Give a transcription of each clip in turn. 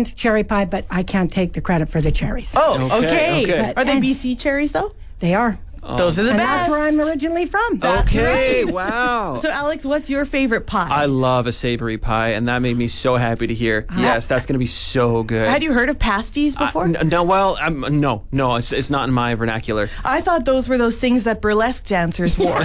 and cherry pie, but I can't take the credit for the cherries. Oh, okay. But- Are they and- BC cherries, though? They are. Those are the And best. that's where I'm originally from. Okay, wow. So, Alex, what's your favorite pie? I love a savory pie, and that made me so happy to hear. Yes, that's going to be so good. Had you heard of pasties before? No, well, no, it's not in my vernacular. I thought those were those things that burlesque dancers wore.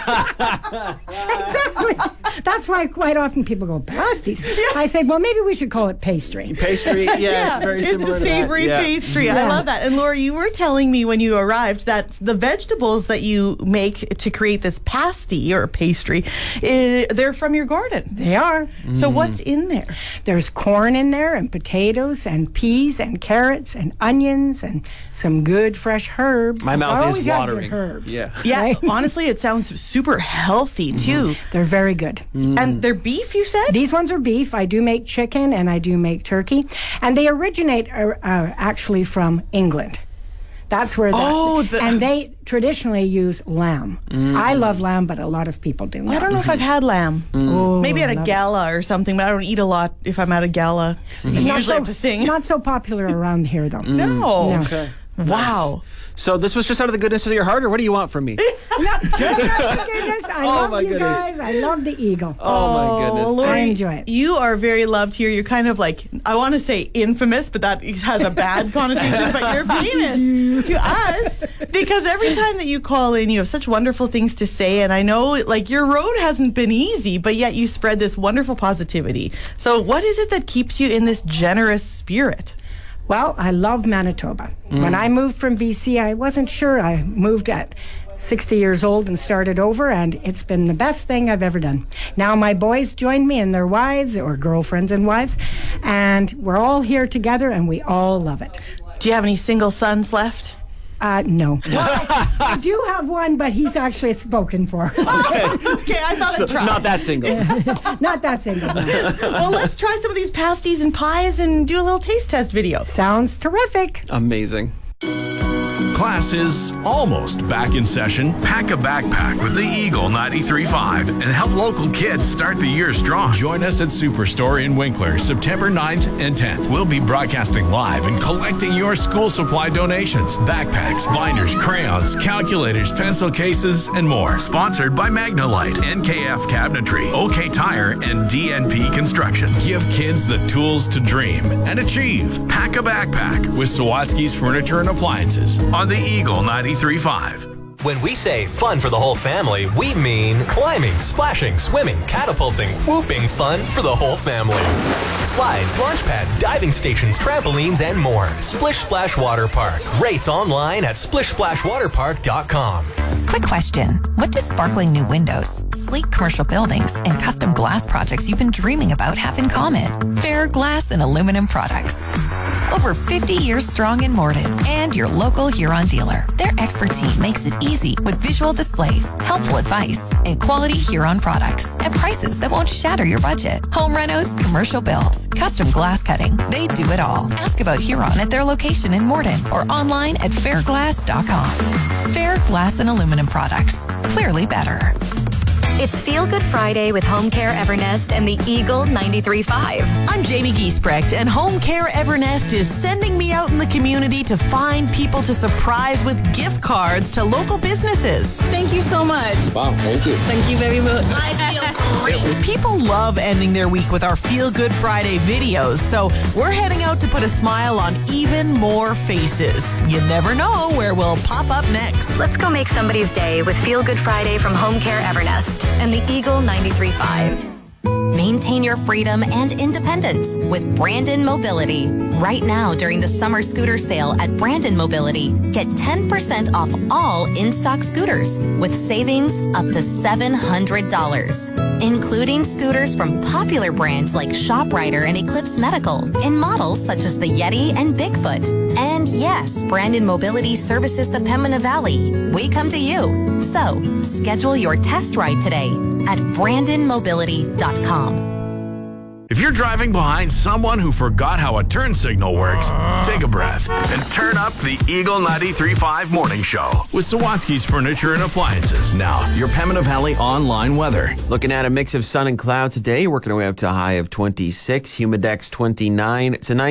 Exactly. That's why quite often people go, pasties. I say, well, maybe we should call it pastry. Pastry, yes, very similar It's a to that. savory Yeah. pastry. I Yes. love that. And Laura, you were telling me when you arrived that the vegetables that you make to create this pasty or pastry, they're from your garden. They are. So what's in there? There's corn in there and potatoes and peas and carrots and onions and some good fresh herbs. My mouth I is always have good watering. herbs. Yeah. Yeah, Right? honestly, it sounds super healthy too. They're very good. And they're beef, you said? These ones are beef. I do make chicken and I do make turkey. And they originate actually from England. That's where and they traditionally use lamb. I love lamb, but a lot of people do not. I don't know if I've had lamb. Oh, Maybe at a love it. gala or something, but I don't eat a lot if I'm at a gala. So you usually have to sing. Not so popular around here, though. No. Okay. Wow. So this was just out of the goodness of your heart, or what do you want from me? No, just out of goodness. I love my you goodness. guys. I love the eagle. Oh my goodness. Lori, I enjoy it. You are very loved here. You're kind of like, I want to say infamous, but that has a bad connotation, but you're famous to us because every time that you call in, you have such wonderful things to say. And I know like your road hasn't been easy, but yet you spread this wonderful positivity. So what is it that keeps you in this generous spirit? Well, I love Manitoba. When I moved from BC, I wasn't sure. I moved at 60 years old and started over, and it's been the best thing I've ever done. Now my boys join me and their wives, or girlfriends and wives, and we're all here together, and we all love it. Do you have any single sons left? No. I do have one, but he's actually spoken for. Okay, I thought I'd try. Not that single. Not that single. No. Well, let's try some of these pasties and pies and do a little taste test video. Sounds terrific. Amazing. Class is almost back in session. Pack a backpack with the Eagle 93.5 and help local kids start the year strong. Join us at Superstore in Winkler, September 9th and 10th. We'll be broadcasting live and collecting your school supply donations. Backpacks, binders, crayons, calculators, pencil cases, and more. Sponsored by Magnalite, NKF Cabinetry, OK Tire, and DNP Construction. Give kids the tools to dream and achieve. Pack a backpack with Sawatsky's Furniture and Appliances on the Eagle 93.5. When we say fun for the whole family, we mean climbing, splashing, swimming, catapulting, whooping fun for the whole family. Slides, launch pads, diving stations, trampolines, and more. Splish Splash Water Park. Rates online at splishsplashwaterpark.com. Quick question. What do sparkling new windows, sleek commercial buildings, and custom glass projects you've been dreaming about have in common? Fair Glass and Aluminum Products. Over 50 years strong in Morden and your local Huron dealer. Their expert team makes it easy with visual displays, helpful advice, and quality Huron products at prices that won't shatter your budget. Home renos, commercial builds, custom glass cutting. They do it all. Ask about Huron at their location in Morden or online at fairglass.com. Fair Glass and Aluminum Products. Clearly better. It's Feel Good Friday with Home Care Evernest and the Eagle 93.5. I'm Jamie Giesbrecht, and Home Care Evernest is sending me out in the community to find people to surprise with gift cards to local businesses. Thank you so much. Wow, thank you. Thank you very much. I feel great. People love ending their week with our Feel Good Friday videos, so we're heading out to put a smile on even more faces. You never know where we'll pop up next. Let's go make somebody's day with Feel Good Friday from Home Care Evernest and the Eagle 93.5. Maintain your freedom and independence with Brandon Mobility. Right now, during the summer scooter sale at Brandon Mobility, get 10% off all in-stock scooters with savings up to $700, including scooters from popular brands like ShopRider and Eclipse Medical in models such as the Yeti and Bigfoot. And yes, Brandon Mobility services the Pembina Valley. We come to you. So, schedule your test ride today at brandonmobility.com. If you're driving behind someone who forgot how a turn signal works, take a breath and turn up the Eagle 93.5 Morning Show with Sawatsky's Furniture and Appliances. Now, your Pembina Valley online weather. Looking at a mix of sun and cloud today, working our way up to a high of 26, Humidex 29. Tonight,